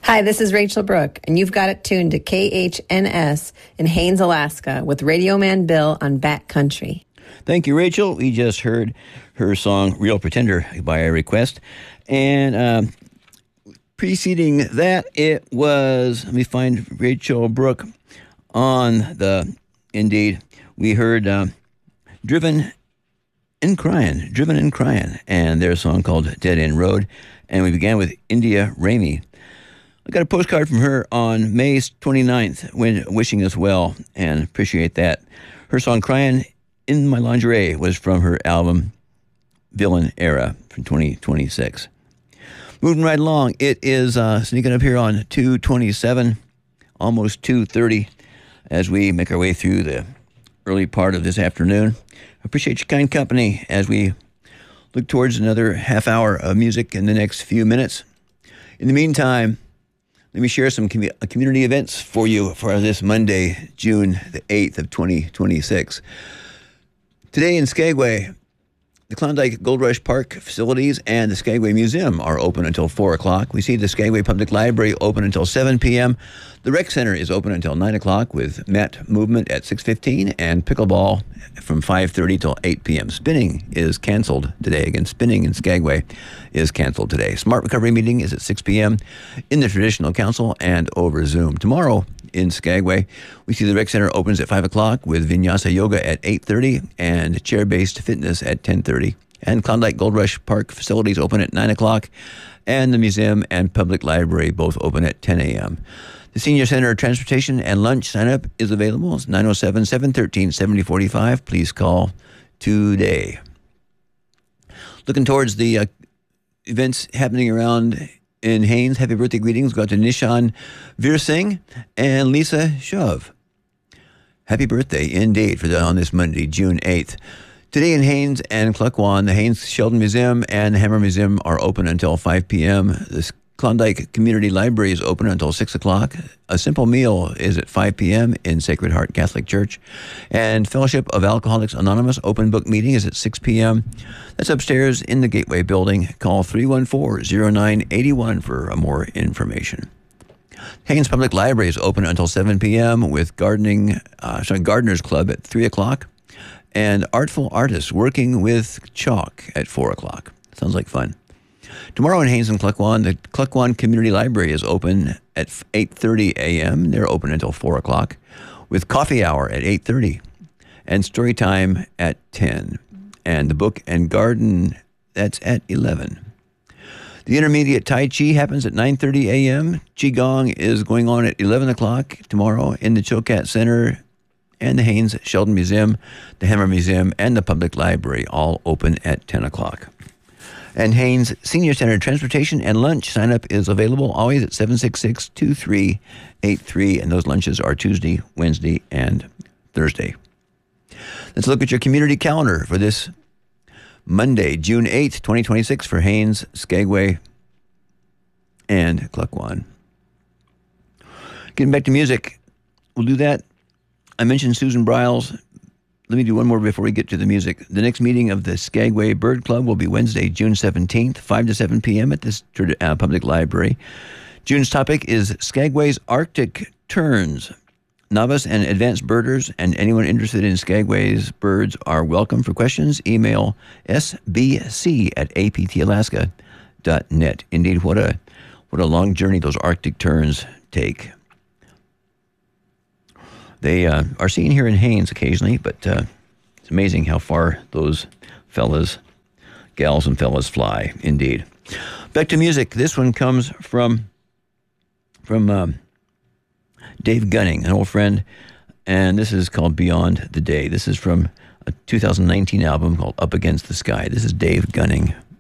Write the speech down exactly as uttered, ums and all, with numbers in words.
Hi, this is Rachel Brooke, and you've got it tuned to K H N S in Haines, Alaska, with Radio Man Bill on Back Country. Thank you, Rachel. We just heard her song Real Pretender by a request. And um, preceding that, it was, let me find Rachel Brooke on the, indeed, we heard uh, Driven and Crying, Driven and Crying, and their song called Dead End Road. And we began with India Ramey. I got a postcard from her on May twenty-ninth when wishing us well, and appreciate that. Her song Crying in My Lingerie was from her album Villain Era from twenty twenty-six. Moving right along, it is uh, sneaking up here on two twenty-seven, almost two thirty, as we make our way through the early part of this afternoon. Appreciate your kind company as we look towards another half hour of music in the next few minutes. In the meantime, let me share some com- community events for you for this Monday, June the eighth of twenty twenty-six. Today in Skagway, the Klondike Gold Rush Park facilities and the Skagway Museum are open until four o'clock. We see the Skagway Public Library open until seven p.m. The Rec Center is open until nine o'clock with Mat Movement at six fifteen and pickleball from five thirty till eight p.m. Spinning is canceled today. Again, spinning in Skagway is canceled today. Smart Recovery meeting is at six p.m. in the Traditional Council and over Zoom. Tomorrow in Skagway, we see the Rec Center opens at five o'clock with Vinyasa Yoga at eight thirty and chair-based fitness at ten thirty. And Klondike Gold Rush Park facilities open at nine o'clock, and the museum and public library both open at ten a.m. The Senior Center Transportation and Lunch sign-up is available. It's nine oh seven, seven one three, seven oh four five. Please call today. Looking towards the uh, events happening around in Haines, happy birthday greetings go out to Nishan Veer Singh and Lisa Shove. Happy birthday indeed for the, on this Monday, June eighth. Today in Haines and Klukwan, the Haines Sheldon Museum and the Hammer Museum are open until five p.m. The Klondike Community Library is open until six o'clock. A simple meal is at five p.m. in Sacred Heart Catholic Church. And Fellowship of Alcoholics Anonymous open book meeting is at six p.m. That's upstairs in the Gateway Building. Call three one four, zero nine eight one for more information. Haines Public Library is open until seven p.m. with gardening, uh, sorry, Gardeners Club at three o'clock. And Artful Artists Working with Chalk at four o'clock. Sounds like fun. Tomorrow in Haines and Klukwan, the Klukwan Community Library is open at eight thirty a.m. They're open until four o'clock, with coffee hour at eight thirty and story time at ten. And the Book and Garden, that's at eleven. The Intermediate Tai Chi happens at nine thirty a.m. Qigong is going on at eleven o'clock tomorrow in the Chocat Center and the Haines Sheldon Museum, the Hammer Museum, and the Public Library, all open at ten o'clock. And Haines Senior Center Transportation and Lunch sign-up is available always at seven six six, two three eight three, and those lunches are Tuesday, Wednesday, and Thursday. Let's look at your community calendar for this Monday, June eighth, twenty twenty-six for Haines, Skagway, and Klukwan. Getting back to music, we'll do that. I mentioned Susan Briles. Let me do one more before we get to the music. The next meeting of the Skagway Bird Club will be Wednesday, June seventeenth, five to seven p.m. at this uh, public library. June's topic is Skagway's Arctic Terns. Novice and advanced birders and anyone interested in Skagway's birds are welcome. For questions, email s b c at a p t alaska dot net. Indeed, what a what a long journey those Arctic terns take. They uh, are seen here in Haines occasionally, but uh, it's amazing how far those fellas, gals and fellas fly, indeed. Back to music. This one comes from, from um, Dave Gunning, an old friend, and this is called Beyond the Day. This is from a two thousand nineteen album called Up Against the Sky. This is Dave Gunning,